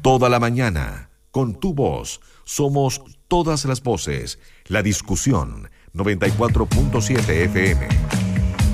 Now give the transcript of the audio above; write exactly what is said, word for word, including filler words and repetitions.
Toda la mañana, con tu voz, somos todas las voces. La discusión, noventa y cuatro punto siete F M.